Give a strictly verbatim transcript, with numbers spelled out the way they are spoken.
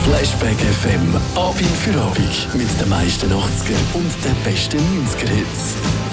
Flashback F M, Abend für Abend, mit den meisten achtziger und den besten neunziger Hits.